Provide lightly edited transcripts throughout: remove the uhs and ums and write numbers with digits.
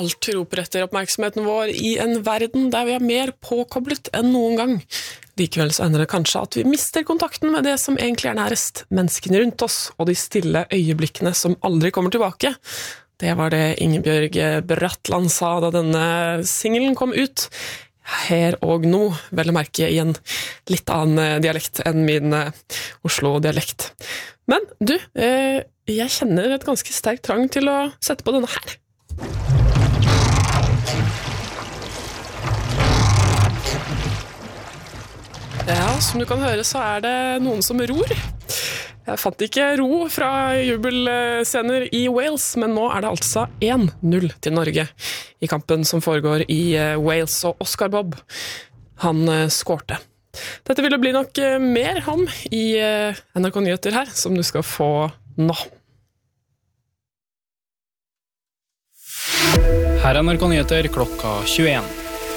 Alt roper etter oppmerksomheten vår I en verden der vi mer påkoblet enn noen gang. Likevel så ender det kanskje at vi mister kontakten med det som egentlig nærest, menneskene rundt oss, og de stille øyeblikkene som aldri kommer tilbake. Det var det Ingebjørg Bratland sa da denne singelen kom ut. Her og nå, vel å merke I en litt annen dialekt enn min Oslo-dialekt. Men du, jeg kjenner et ganske sterkt trang til å sette på denne her. Ja, som du kan høre så det noen som ror. Jeg fant ikke ro fra jubelscener I Wales, men nå det altså 1-0 til Norge I kampen som foregår I Wales, og Oscar Bob, han skårte. Dette vil det bli nok mer om I NRK Nyheter her, som du skal få nå. Her NRK Nyheter klokka 21.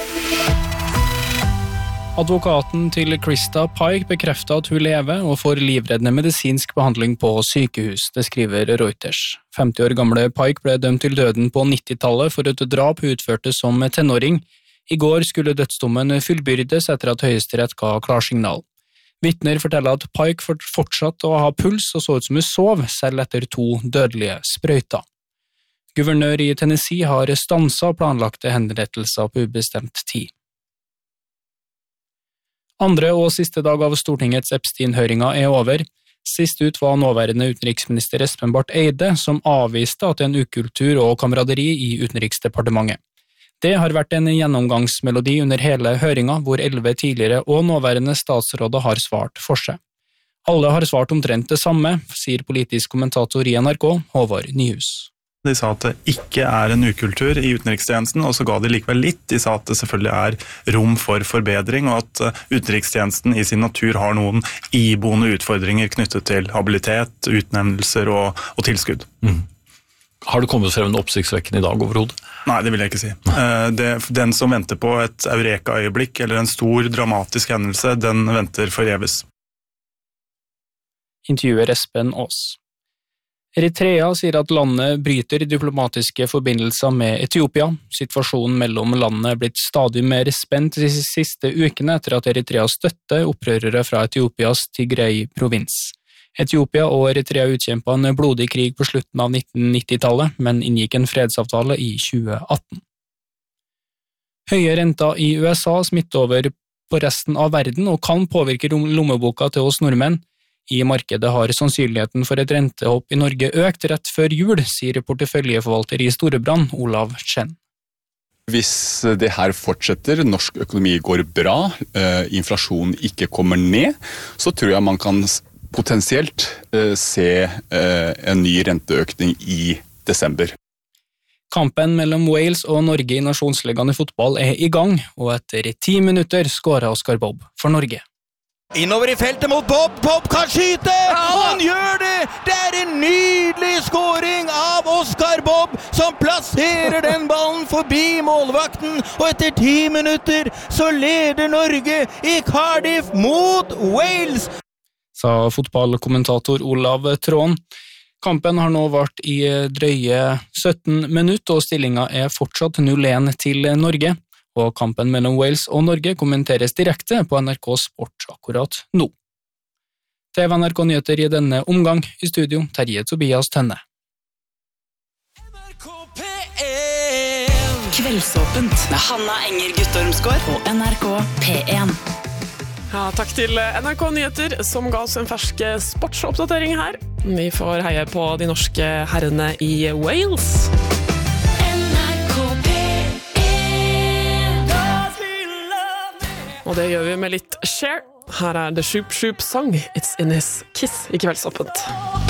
Advokaten til Krista Pike bekrefter at hun lever og får livreddende medisinsk behandling på sykehus, det skriver Reuters. 50 år gamle Pike ble dømt til døden på 90-tallet for et drap hun utførte som tenåring. I går skulle dødsdommen fullbyrdes etter at Høyesterett ga klarsignal. Vitner forteller at Pike fortsatte å ha puls og så ut som hun sov, selv etter 2 dødelige sprøyter. Guvernør I Tennessee har stanset planlagte henrettelser på ubestemt tid. Andre og siste dag av Stortingets Epstein-høringer over. Sist ut var nåværende utenriksminister Espen Barth Eide, som avviste at det en ukultur og kameraderi I Utenriksdepartementet. Det har vært en gjennomgangsmelodi under hele høringen, hvor 11 tidligere og nåværende statsråder har svart for seg. Alle har svart omtrent det samme, sier politisk kommentator I NRK, Håvard Nyhus. De sa at det ikke en ukultur I utenrikstjenesten, og så ga de likevel litt. De sa at det selvfølgelig rom for forbedring, og at utenrikstjenesten I sin natur har noen iboende utfordringer knyttet til habilitet, utnevnelser og tilskudd. Har det kommet frem en oppsiktsvekkende I dag overhodet? Nei, det vil jeg ikke si. Den som venter på et eureka-øyeblikk, eller en stor dramatisk hendelse, den venter forgjeves. Intervjuer Espen Aas. Eritrea sier at landet bryter diplomatiske forbindelser med Etiopia. Situasjonen mellom landene blitt stadig mer spent de siste ukene etter at Eritrea støtte opprørere fra Etiopias Tigray-provins. Etiopia og Eritrea utkjempet en blodig krig på slutten av 1990-tallet, men inngikk en fredsavtale I 2018. Høye renter I USA smitter over på resten av verden og kan påvirke lommeboka til oss nordmenn. I markedet har sannsynligheten for et rentehopp I Norge økt rett før jul, sier porteføljeforvalter I Storebrand, Olav Chen. Hvis det her fortsetter, norsk økonomi går bra, inflasjonen ikke kommer ned, så tror jeg man kan potensielt se en ny renteøkning I desember. Kampen mellom Wales og Norge I nasjonsligaen I fotball I gang, og etter 10 minutter skårer Oscar Bob for Norge. Innover I feltet mot Bob, Bob kan skyte, og han gjør det! Det en nydelig skåring av Oscar Bob, som plasserer den ballen forbi målvakten, og etter 10 minutter så leder Norge I Cardiff mot Wales. Sa fotballkommentator Olav Tråen. Kampen har nå vært I drøye 17 minutter, og stillingen fortsatt 0-1 til Norge. Og kampen mellom Wales og Norge kommenteres direkte på NRK Sport akkurat nå. Det var NRK Nyheter I denne omgang. I studio, Terje Tobias Tønne. Kveldsåpent med Hanna Enger Guttormsgård på NRK P1. Ja, takk til NRK Nyheter, som ga oss en fersk sportsoppdatering her. Vi får heie på de norske herrene I Wales. Og det gjør vi med litt Cher. Her The Shoop Shoop Song, It's in His Kiss I Kveldsåpent.